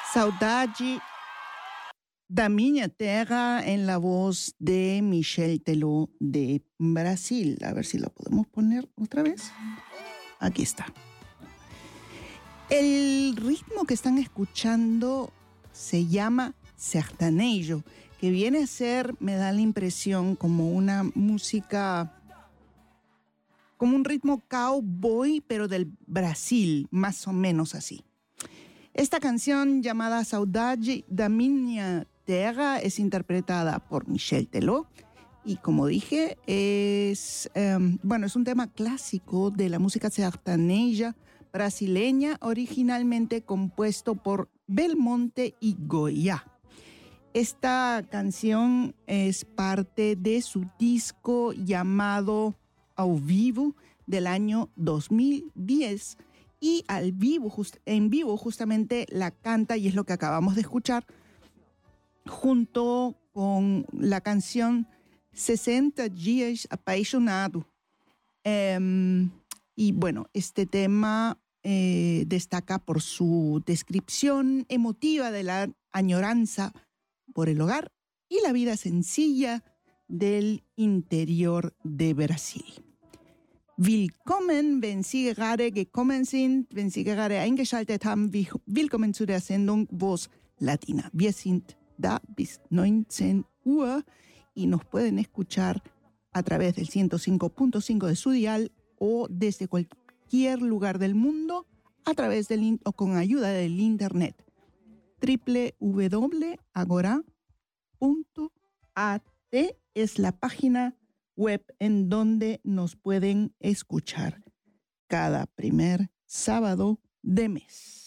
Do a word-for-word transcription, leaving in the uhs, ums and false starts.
Saudade da Minha Terra en la voz de Michel Teló de Brasil. A ver si lo podemos poner otra vez. Aquí está. El ritmo que están escuchando se llama sertanejo, que viene a ser, me da la impresión, como una música, como un ritmo cowboy, pero del Brasil, más o menos así. Esta canción llamada Saudade da Minha Terra es interpretada por Michel Teló y, como dije, es, um, bueno, es un tema clásico de la música sertaneja brasileña, originalmente compuesto por Belmonte y Goya. Esta canción es parte de su disco llamado Ao Vivo del año dos mil diez y al vivo, just, en vivo justamente la canta, y es lo que acabamos de escuchar, junto con la canción sesenta Dias Apaixonado. Um, y bueno, este tema eh, destaca por su descripción emotiva de la añoranza por el hogar y la vida sencilla del interior de Brasil. Willkommen, wenn Sie gerade gekommen sind, wenn Sie gerade eingeschaltet haben, willkommen zu der Sendung Voz Latina. Wir sind da bis neunzehn Uhr y nos pueden escuchar a través del ciento cinco punto cinco de su dial o desde cualquier lugar del mundo a través del o con ayuda del internet. doble u doble u doble u punto agora punto a t es la página web en donde nos pueden escuchar cada primer sábado de mes.